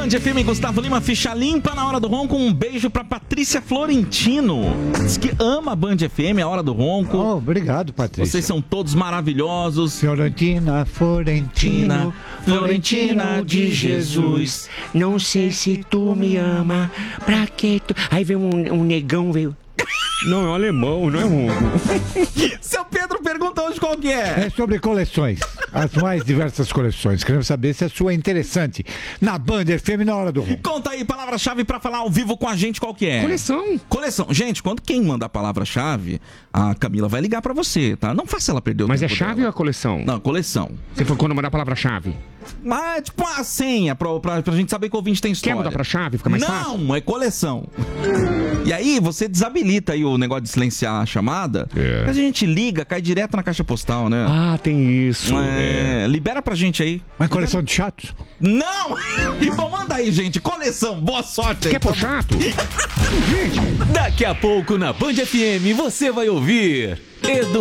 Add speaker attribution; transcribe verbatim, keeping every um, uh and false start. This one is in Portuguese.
Speaker 1: Band F M, Gustavo Lima, ficha limpa na Hora do Ronco. Um beijo pra Patrícia Florentino. Diz que ama a Band F M, a Hora do Ronco.
Speaker 2: Oh, obrigado, Patrícia.
Speaker 1: Vocês são todos maravilhosos.
Speaker 2: Florentina, Florentina,
Speaker 3: Florentina de Jesus, não sei se tu me ama, pra que tu... Aí veio um, um negão, veio... Não, é um alemão, não é um...
Speaker 1: Seu Pedro pergunta hoje qual que é.
Speaker 2: É sobre coleções, as mais diversas coleções. Queremos saber se a sua é interessante. Na Band F M, na Hora do Ronco.
Speaker 1: Conta aí, palavra-chave pra falar ao vivo com a gente, qual que é?
Speaker 3: Coleção.
Speaker 1: Coleção. Gente, quando quem manda a palavra-chave, a Camila vai ligar pra você, tá? Não faça ela perder o
Speaker 3: Mas é
Speaker 1: tempo
Speaker 3: chave
Speaker 1: dela.
Speaker 3: ou é coleção?
Speaker 1: Não, coleção.
Speaker 3: Você foi quando mandar a palavra-chave?
Speaker 1: Ah, é tipo uma senha pra, pra, pra gente saber que o ouvinte tem história.
Speaker 3: Quer mudar pra chave? Fica mais
Speaker 1: Não,
Speaker 3: fácil?
Speaker 1: Não, é coleção. E aí você desabilita aí o negócio de silenciar a chamada.
Speaker 3: É.
Speaker 1: A gente liga, cai direto na caixa postal, né?
Speaker 3: Ah, tem isso.
Speaker 1: É, libera pra gente aí.
Speaker 2: Uma coleção de chatos?
Speaker 1: Não! Então manda aí, gente. Coleção. Boa sorte aí.
Speaker 3: Quer pôr chato?
Speaker 4: Daqui a pouco na Band F M você vai ouvir Edu